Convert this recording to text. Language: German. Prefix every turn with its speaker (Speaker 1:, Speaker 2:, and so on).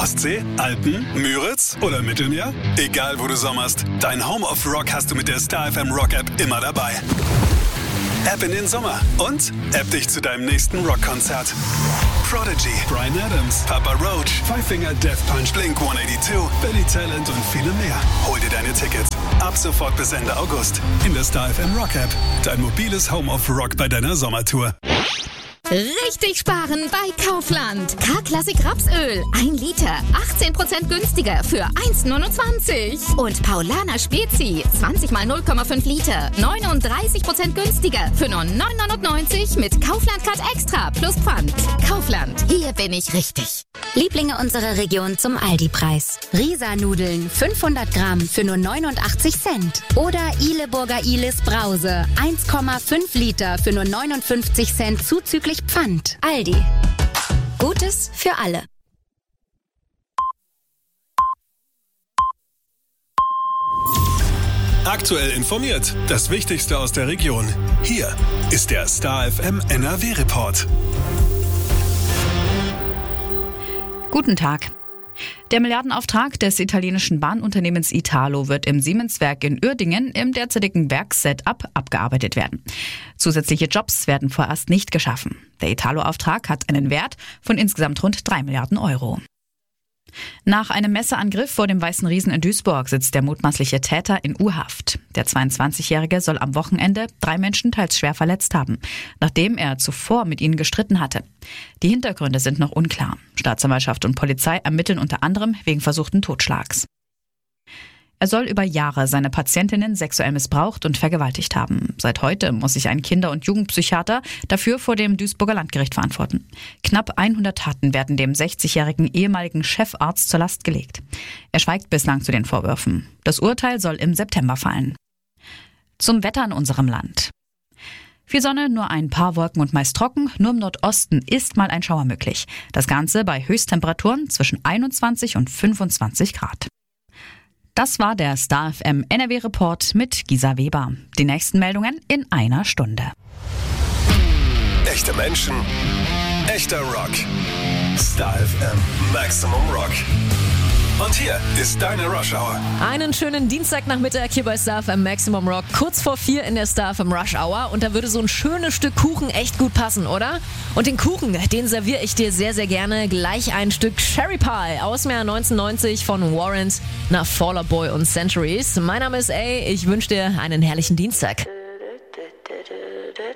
Speaker 1: Ostsee, Alpen, Müritz oder Mittelmeer? Egal wo du sommerst, dein Home of Rock hast du mit der Star FM Rock App immer dabei. App in den Sommer und App dich zu deinem nächsten Rockkonzert. Prodigy, Bryan Adams, Papa Roach, Five Finger Death Punch, Blink-182, Billy Talent und viele mehr. Hol dir deine Tickets. Ab sofort bis Ende August in der Star FM Rock App. Dein mobiles Home of Rock bei deiner Sommertour.
Speaker 2: Richtig sparen bei Kaufland. K-Klassik Rapsöl. 1 Liter. 18% günstiger für 1,29. Und Paulaner Spezi. 20 mal 0,5 Liter. 39% günstiger für nur 9,99 mit Kaufland-Card Extra plus Pfand. Kaufland. Hier bin ich richtig.
Speaker 3: Lieblinge unserer Region zum Aldi-Preis. Risa-Nudeln 500 Gramm für nur 89 Cent. Oder Ihleburger Ihles Brause 1,5 Liter für nur 59 Cent zuzüglich Pfand. Aldi. Gutes für alle.
Speaker 1: Aktuell informiert. Das Wichtigste aus der Region. Hier ist der Star FM NRW-Report.
Speaker 4: Guten Tag. Der Milliardenauftrag des italienischen Bahnunternehmens Italo wird im Siemenswerk in Uerdingen im derzeitigen Werkssetup abgearbeitet werden. Zusätzliche Jobs werden vorerst nicht geschaffen. Der Italo-Auftrag hat einen Wert von insgesamt rund 3 Milliarden Euro. Nach einem Messerangriff vor dem Weißen Riesen in Duisburg sitzt der mutmaßliche Täter in U-Haft. Der 22-Jährige soll am Wochenende 3 Menschen teils schwer verletzt haben, nachdem er zuvor mit ihnen gestritten hatte. Die Hintergründe sind noch unklar. Staatsanwaltschaft und Polizei ermitteln unter anderem wegen versuchten Totschlags. Er soll über Jahre seine Patientinnen sexuell missbraucht und vergewaltigt haben. Seit heute muss sich ein Kinder- und Jugendpsychiater dafür vor dem Duisburger Landgericht verantworten. Knapp 100 Taten werden dem 60-jährigen ehemaligen Chefarzt zur Last gelegt. Er schweigt bislang zu den Vorwürfen. Das Urteil soll im September fallen. Zum Wetter in unserem Land. Viel Sonne, nur ein paar Wolken und meist trocken. Nur im Nordosten ist mal ein Schauer möglich. Das Ganze bei Höchsttemperaturen zwischen 21 und 25 Grad. Das war der Star FM NRW Report mit Gisa Weber. Die nächsten Meldungen in einer Stunde.
Speaker 1: Echte Menschen, echter Rock. Star FM Maximum Rock. Und hier ist deine Rush Hour.
Speaker 5: Einen schönen Dienstagnachmittag hier bei Star FM Maximum Rock. Kurz vor 4 in der Star FM Rush Hour. Und da würde so ein schönes Stück Kuchen echt gut passen, oder? Und den Kuchen, den serviere ich dir sehr, sehr gerne. Gleich ein Stück Sherry Pie aus dem Jahr 1990 von Warrant nach Fall Out Boy und Centuries. Mein Name ist A. Ich wünsche dir einen herrlichen Dienstag.